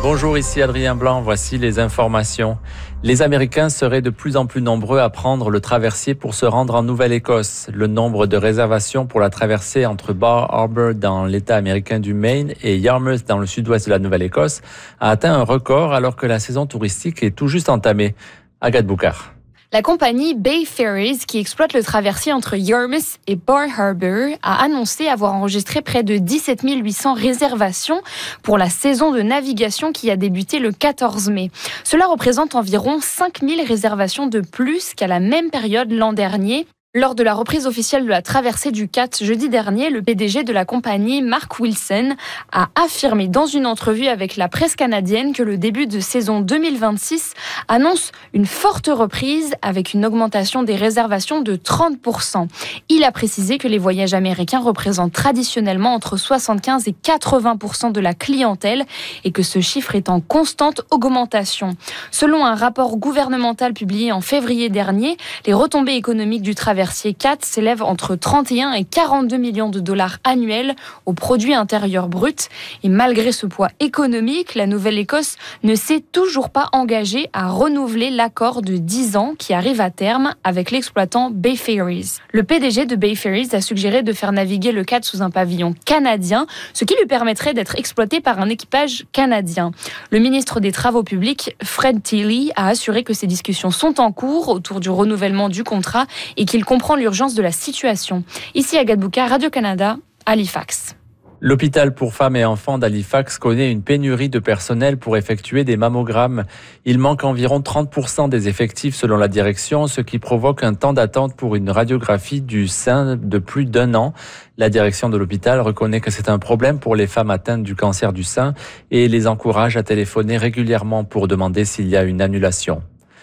Bonjour, ici Adrien Blanc, voici les informations. Les Américains seraient de plus en plus nombreux à prendre le traversier pour se rendre en Nouvelle-Écosse. Le nombre de réservations pour la traversée entre Bar Harbor dans l'État américain du Maine et Yarmouth dans le sud-ouest de la Nouvelle-Écosse a atteint un record alors que la saison touristique est tout juste entamée. Agathe Boucard. La compagnie Bay Ferries, qui exploite le traversier entre Yarmouth et Bar Harbor, a annoncé avoir enregistré près de 17 800 réservations pour la saison de navigation qui a débuté le 14 mai. Cela représente environ 5 000 réservations de plus qu'à la même période l'an dernier. Lors de la reprise officielle de la traversée du Cat jeudi dernier, le PDG de la compagnie, Mark Wilson, a affirmé dans une entrevue avec la presse canadienne que le début de saison 2026 annonce une forte reprise avec une augmentation des réservations de 30%. Il a précisé que les voyages américains représentent traditionnellement entre 75 et 80% de la clientèle et que ce chiffre est en constante augmentation. Selon un rapport gouvernemental publié en février dernier, les retombées économiques du traversier 4 s'élève entre 31 et 42 millions de dollars annuels au produit intérieur brut. Et malgré ce poids économique, la Nouvelle-Écosse ne s'est toujours pas engagée à renouveler l'accord de 10 ans qui arrive à terme avec l'exploitant Bay Ferries. Le PDG de Bay Ferries a suggéré de faire naviguer le Cat sous un pavillon canadien, ce qui lui permettrait d'être exploité par un équipage canadien. Le ministre des Travaux publics, Fred Tilley, a assuré que ces discussions sont en cours autour du renouvellement du contrat et qu'il comprend l'urgence de la situation. Ici Agathe Boucard, Radio-Canada, Halifax. L'hôpital pour femmes et enfants d'Halifax connaît une pénurie de personnel pour effectuer des mammogrammes. Il manque environ 30% des effectifs selon la direction, ce qui provoque un temps d'attente pour une radiographie du sein de plus d'1 an. La direction de l'hôpital reconnaît que c'est un problème pour les femmes atteintes du cancer du sein et les encourage à téléphoner régulièrement pour demander s'il y a une annulation.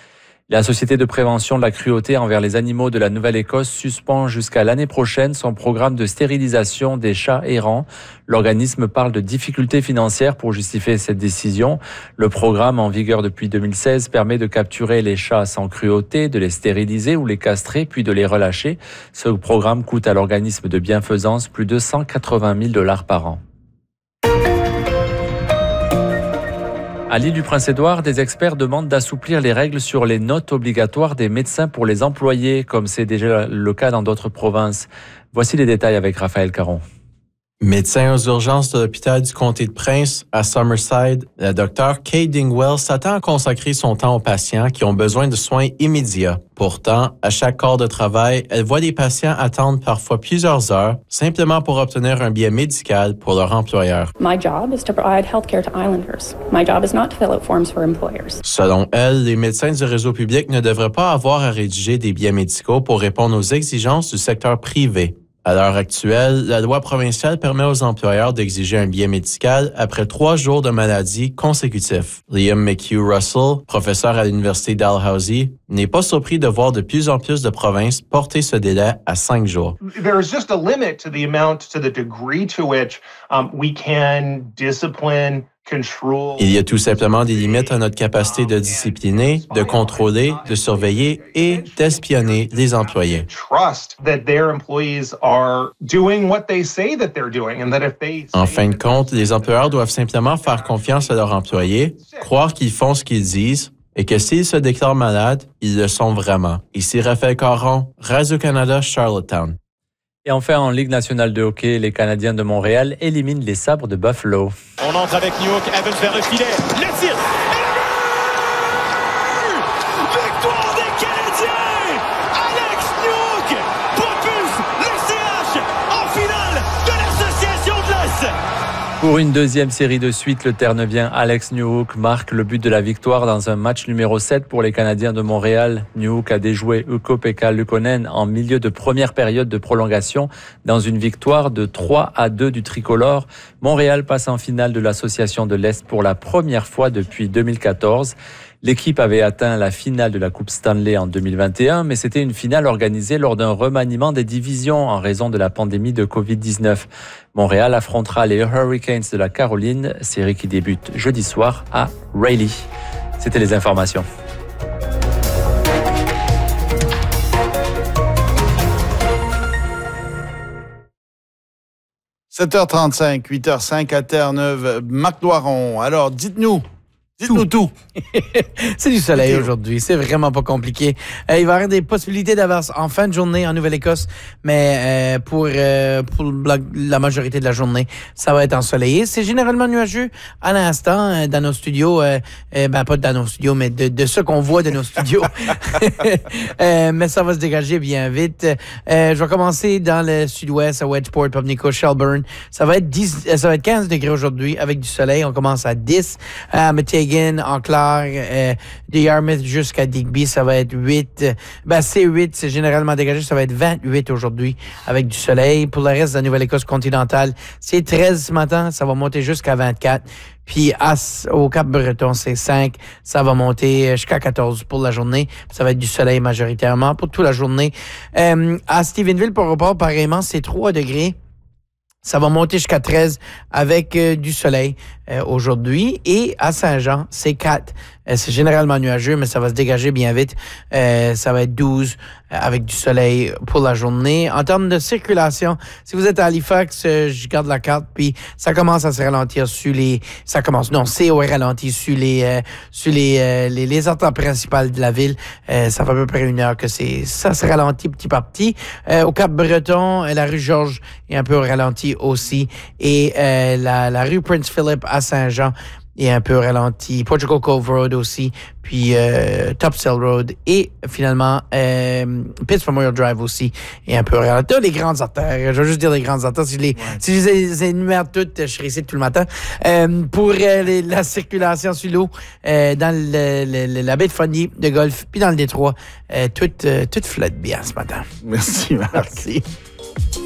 La Société de prévention de la cruauté envers les animaux de la Nouvelle-Écosse suspend jusqu'à l'année prochaine son programme de stérilisation des chats errants. L'organisme parle de difficultés financières pour justifier cette décision. Le programme, en vigueur depuis 2016, permet de capturer les chats sans cruauté, de les stériliser ou les castrer, puis de les relâcher. Ce programme coûte à l'organisme de bienfaisance plus de 180 000 $ par an. À l'île du Prince-Édouard, des experts demandent d'assouplir les règles sur les notes obligatoires des médecins pour les employés, comme c'est déjà le cas dans d'autres provinces. Voici les détails avec Raphaël Caron. Médecin aux urgences de l'hôpital du comté de Prince à Summerside, la docteure Kay Dingwell s'attend à consacrer son temps aux patients qui ont besoin de soins immédiats. Pourtant, à chaque corps de travail, elle voit des patients attendre parfois plusieurs heures simplement pour obtenir un billet médical pour leur employeur. My job is to provide healthcare to islanders. My job is not to fill out forms for employers. Selon elle, les médecins du réseau public ne devraient pas avoir à rédiger des billets médicaux pour répondre aux exigences du secteur privé. À l'heure actuelle, la loi provinciale permet aux employeurs d'exiger un billet médical après 3 jours de maladie consécutifs. Liam McHugh-Russell, professeur à l'Université Dalhousie, n'est pas surpris de voir de plus en plus de provinces porter ce délai à 5 jours. There is just a limit to the amount, to the degree to which we can discipline. Il y a tout simplement des limites à notre capacité de discipliner, de contrôler, de surveiller et d'espionner les employés. En fin de compte, les employeurs doivent simplement faire confiance à leurs employés, croire qu'ils font ce qu'ils disent et que s'ils se déclarent malades, ils le sont vraiment. Ici Raphaël Caron, Radio-Canada, Charlottetown. Et enfin, en Ligue nationale de hockey, les Canadiens de Montréal éliminent les Sabres de Buffalo. On entre avec Newhook, Evans vers le filet, le tir, et le but! Victoire des Canadiens! Alex Newhook propulse le CH en finale de l'Association de l'Est! Pour une deuxième série de suite, le Terre-Neuvien Alex Newhook marque le but de la victoire dans un match numéro 7 pour les Canadiens de Montréal. Newhook a déjoué Ukko-Pekka Luukkonen en milieu de première période de prolongation dans une victoire de 3-2 du tricolore. Montréal passe en finale de l'Association de l'Est pour la première fois depuis 2014. L'équipe avait atteint la finale de la Coupe Stanley en 2021, mais c'était une finale organisée lors d'un remaniement des divisions en raison de la pandémie de Covid-19. Montréal affrontera les Hurricanes de la Caroline, série qui débute jeudi soir à Raleigh. C'était les informations. « 7h35, 8h05 à Terre-Neuve, Marc Doiron. Alors, dites-nous, Tout. C'est du soleil aujourd'hui. C'est vraiment pas compliqué. Il va y avoir des possibilités d'averse en fin de journée en Nouvelle-Écosse, mais pour la majorité de la journée, ça va être ensoleillé. C'est généralement nuageux à l'instant dans nos studios. Pas dans nos studios, mais de ce qu'on voit de nos studios. Mais ça va se dégager bien vite. Je vais commencer dans le sud-ouest à Wedgeport, Pubnico, Shelburne. Ça va être 15 degrés aujourd'hui avec du soleil. On commence à 10 à Metighan, en clair, de Yarmouth jusqu'à Digby, ça va être 8. C'est 8, c'est généralement dégagé, ça va être 28 aujourd'hui avec du soleil. Pour le reste de la Nouvelle-Écosse continentale, c'est 13 ce matin, ça va monter jusqu'à 24. Puis au Cap-Breton, c'est 5, ça va monter jusqu'à 14 pour la journée. Ça va être du soleil majoritairement pour toute la journée. À Stephenville, pour report, pareillement, c'est 3 degrés. Ça va monter jusqu'à 13 avec du soleil aujourd'hui. Et à Saint-Jean, c'est 4. C'est généralement nuageux, mais ça va se dégager bien vite. Ça va être 12 avec du soleil pour la journée. En termes de circulation, si vous êtes à Halifax, je garde la carte, puis ça commence à se ralentir c'est au ralenti sur les artères principales de la ville. Ça fait à peu près 1 heure que ça se ralentit petit par petit. Au Cap-Breton, la rue Georges est un peu au ralenti aussi. Et la rue Prince Philip à Saint-Jean est un peu ralenti. Portugal Cove Road aussi, puis Topsail Road et finalement Pitts Memorial Drive aussi est un peu ralenti. Les grandes artères, je vais juste dire les grandes artères. Si je les énumère toutes, je serai ici tout le matin. Pour la circulation sur l'eau dans la baie de Fundy, de Golfe, puis dans le Détroit, tout flotte bien ce matin. Merci, Marc. Merci.